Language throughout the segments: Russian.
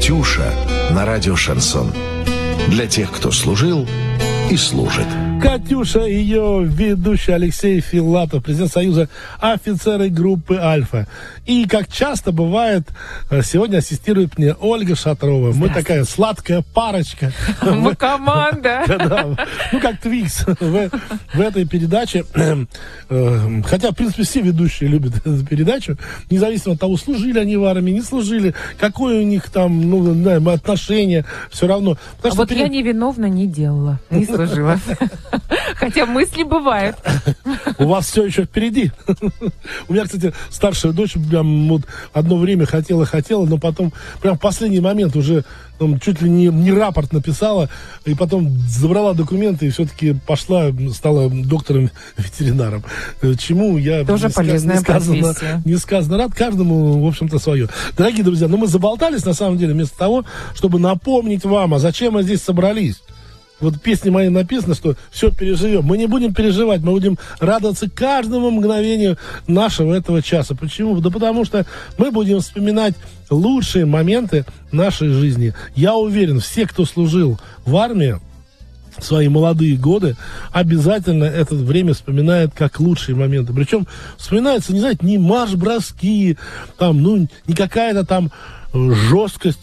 «Катюша» на радио «Шансон». Для тех, кто служил и служит. «Катюша», ее ведущий Алексей Филатов, президент Союза офицеров группы «Альфа». И, как часто бывает, сегодня ассистирует мне Ольга Шатрова. Мы такая сладкая парочка. Мы команда. Ну, как Твикс в этой передаче. Хотя, в принципе, все ведущие любят эту передачу. Независимо от того, служили они в армии, не служили, какое у них там, ну, знаем, отношение, все равно. А вот я невиновно не делала, не служила. Хотя мысли бывают. У вас все еще впереди. У меня, кстати, старшая дочь прям вот одно время хотела, но потом прям в последний момент уже чуть ли не рапорт написала, и потом забрала документы и все-таки пошла, стала доктором-ветеринаром. Чему я тоже полезная профессия. Несказанно рад, каждому, в общем-то, свое. Дорогие друзья, мы заболтались, на самом деле, вместо того, чтобы напомнить вам, а зачем мы здесь собрались. Вот в песне моей написано, что все переживем. Мы не будем переживать, мы будем радоваться каждому мгновению нашего этого часа. Почему? Да потому что мы будем вспоминать лучшие моменты нашей жизни. Я уверен, все, кто служил в армии в свои молодые годы, обязательно это время вспоминает как лучшие моменты. Причем вспоминается, не знаете, не марш-броски, там, ну, не какая-то там жесткость,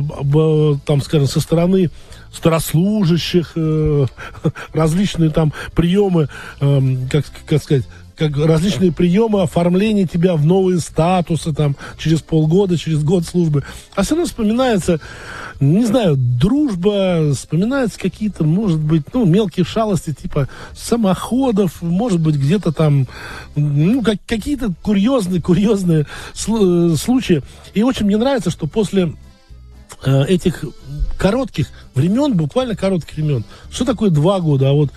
там, скажем, со стороны старослужащих, различные там приемы, как сказать, как различные приемы оформления тебя в новые статусы, там, через полгода, через год службы. А все равно вспоминается, не знаю, дружба, вспоминаются какие-то, может быть, ну, мелкие шалости, типа самоходов, может быть, где-то там, ну, какие-то курьезные случаи. И очень мне нравится, что после этих коротких времен, буквально коротких времен, что такое 2 года, а вот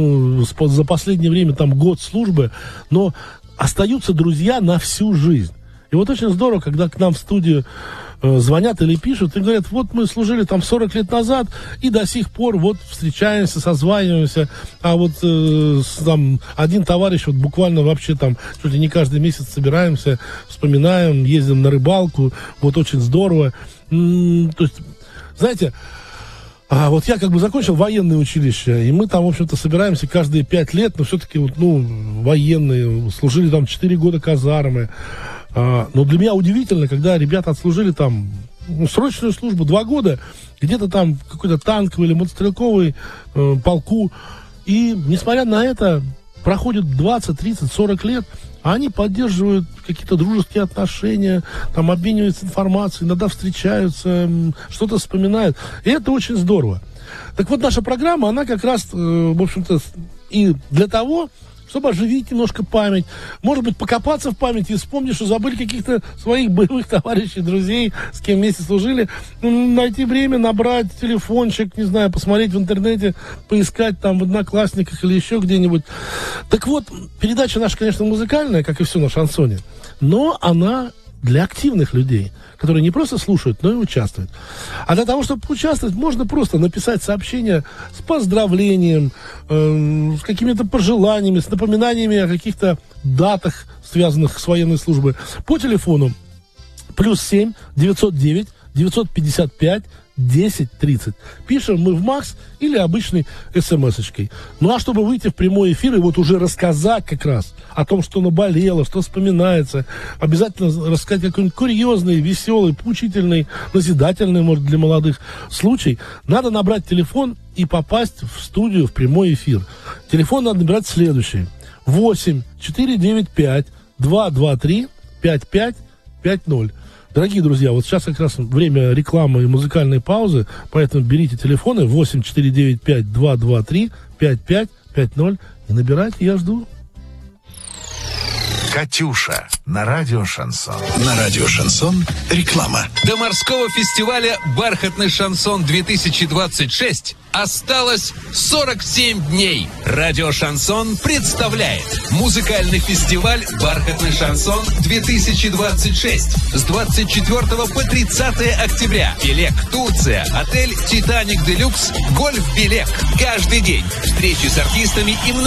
за последнее время там год службы, но остаются друзья на всю жизнь. И вот очень здорово, когда к нам в студию звонят или пишут и говорят, вот мы служили там 40 лет назад и до сих пор вот встречаемся, созваниваемся, а вот там один товарищ вот буквально вообще там чуть ли не каждый месяц собираемся, вспоминаем, ездим на рыбалку, вот очень здорово. То есть, знаете, вот я как бы закончил военное училище, и мы там, в общем-то, собираемся каждые 5 лет, но все-таки, вот, военные, служили там 4 года казармы. Но для меня удивительно, когда ребята отслужили там срочную службу 2 года, где-то там какой-то танковый или мотострелковый полку, и, несмотря на это, проходит 20, 30, 40 лет, а они поддерживают какие-то дружеские отношения, там обмениваются информацией, иногда встречаются, что-то вспоминают. И это очень здорово. Так вот, наша программа, она как раз, в общем-то, и для того, чтобы оживить немножко память, может быть, покопаться в памяти и вспомнить, что забыли каких-то своих боевых товарищей, друзей, с кем вместе служили, найти время, набрать телефончик, не знаю, посмотреть в интернете, поискать там в Одноклассниках или еще где-нибудь. Так вот, передача наша, конечно, музыкальная, как и все на шансоне, но она для активных людей, которые не просто слушают, но и участвуют. А для того, чтобы участвовать, можно просто написать сообщение с поздравлением, с какими-то пожеланиями, с напоминаниями о каких-то датах, связанных с военной службой, по телефону +7 909 955 1030. Пишем мы в МАКС или обычной смс-очкой. Ну а чтобы выйти в прямой эфир и вот уже рассказать как раз о том, что наболело, что вспоминается, обязательно рассказать какой-нибудь курьезный, веселый, поучительный, назидательный, может, для молодых случай, надо набрать телефон и попасть в студию в прямой эфир. Телефон надо набирать следующий: 8 495 223 5550. Дорогие друзья, вот сейчас как раз время рекламы и музыкальной паузы, поэтому берите телефоны 8-495-223-5550 и набирайте, я жду. «Катюша» на радио «Шансон». На радио «Шансон» реклама. До морского фестиваля «Бархатный шансон-2026» осталось 47 дней. Радио «Шансон» представляет музыкальный фестиваль «Бархатный шансон-2026» с 24 по 30 октября. Белек, Турция, отель «Титаник Делюкс», гольф «Белек». Каждый день встречи с артистами и